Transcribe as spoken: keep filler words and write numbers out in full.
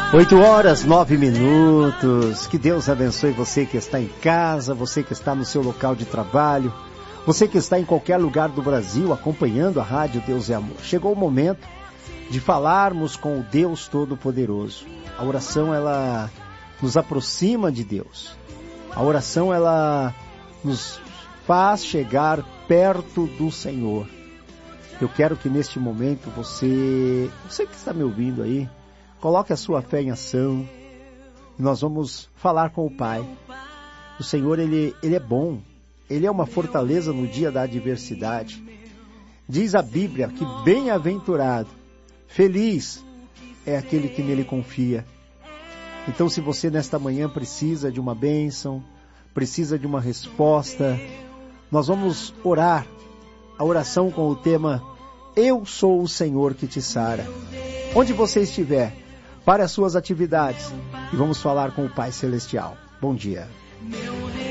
Oito horas, nove minutos. Que Deus abençoe você que está em casa, você que está no seu local de trabalho, você que está em qualquer lugar do Brasil acompanhando a rádio Deus é Amor. Chegou o momento de falarmos com o Deus Todo-Poderoso. A oração, ela nos aproxima de Deus. A oração, ela nos faz chegar perto do Senhor. Eu quero que neste momento você, você que está me ouvindo aí, coloque a sua fé em ação. Nós vamos falar com o Pai. O Senhor, Ele, Ele é bom. Ele é uma fortaleza no dia da adversidade. Diz a Bíblia que bem-aventurado, feliz é aquele que nele confia. Então, se você nesta manhã precisa de uma bênção, precisa de uma resposta, nós vamos orar. A oração com o tema Eu sou o Senhor que te sara. Onde você estiver, para as suas atividades e vamos falar com o Pai Celestial. Bom dia.